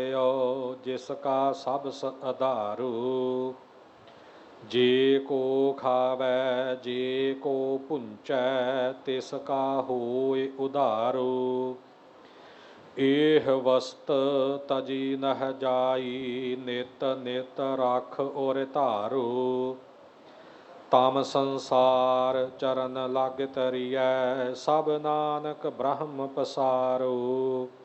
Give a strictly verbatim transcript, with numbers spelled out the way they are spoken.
ਜਿਸ ਕਾ ਸਭ ਆਧਾਰੂ। ਜੇ ਕੋ ਖਾਵੈ ਜੇ ਕੋ ਪੁੰਚੈ ਤਿਸ ਕਾ ਹੋਇ ਉਧਾਰੂ। ਏਹ ਵਸਤ ਤਜੀ ਨਹਿ ਜਾਈ ਨਿਤ ਨਿਤ ਰਖ ਔਰ ਧਾਰੂ। ਤਮ ਸੰਸਾਰ ਚਰਨ ਲਗ ਤਰੀਐ ਸਭ ਨਾਨਕ ਬ੍ਰਹਮ ਪਸਾਰੂ।